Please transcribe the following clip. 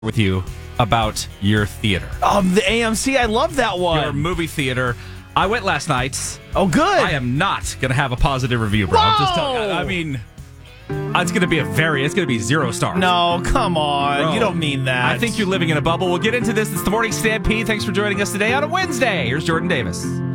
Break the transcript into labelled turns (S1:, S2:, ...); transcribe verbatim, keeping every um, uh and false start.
S1: with you about your theater.
S2: Um, the A M C, I love that one.
S1: Your movie theater. I went last night.
S2: Oh, good.
S1: I am not going to have a positive review, bro. I'm just telling you. I mean, it's going to be a very, it's going to be zero stars.
S2: No, come on.
S1: Bro,
S2: you don't mean that.
S1: I think you're living in a bubble. We'll get into this. It's the Morning Stampede. Thanks for joining us today on a Wednesday. Here's Jordan Davis.